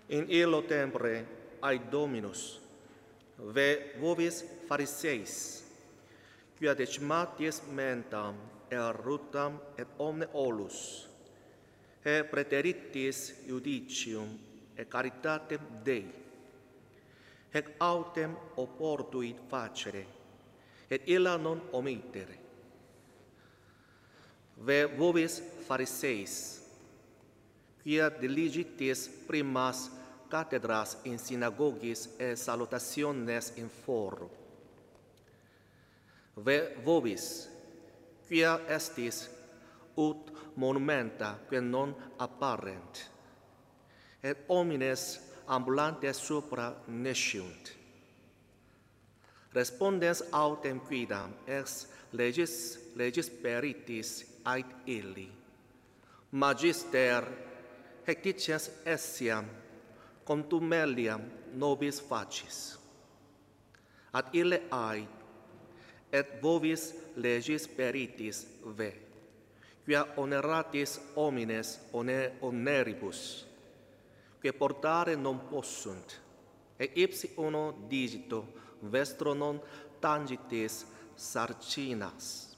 In illo tempore ai Dominus, ve vobis Phariseis, quia decimatis mentam et rutam et omne olus, et praeteritis judicium et caritatem Dei, hec autem oportuit facere, et illa non omittere. Ve vobis Phariseis, quia diligitis primas cathedras in synagogis et salutationes in foro. Ve vobis, quia estis ut monumenta quae non apparent, et homines ambulantes supra nesciunt. Respondens autem quidam ex legis peritis ait illi, Magister, hectitias essiam contumeliam nobis facis. Ad ille ait, et vobis legis peritis ve, quia oneratis homines oneribus, que portare non possunt, et ipsi uno digito vestro non tangitis sarcinas.